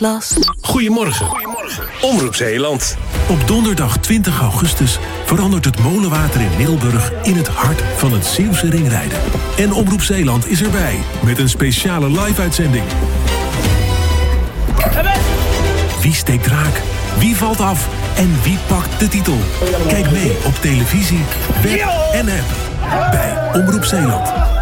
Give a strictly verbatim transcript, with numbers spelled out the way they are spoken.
Atlas. Goedemorgen. Goedemorgen. Omroep Zeeland. Op donderdag twintig augustus verandert het molenwater in Middelburg in het hart van het Zeeuwse ringrijden. En Omroep Zeeland is erbij met een speciale live-uitzending. Wie steekt raak? Wie valt af? En wie pakt de titel? Kijk mee op televisie, web en app bij Omroep Zeeland.